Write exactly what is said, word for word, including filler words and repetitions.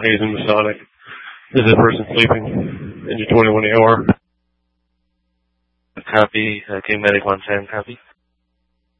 Hazen Masonic. This is a person sleeping. Engine twenty-one A O R. Copy. Uh, King Medic one ten, copy.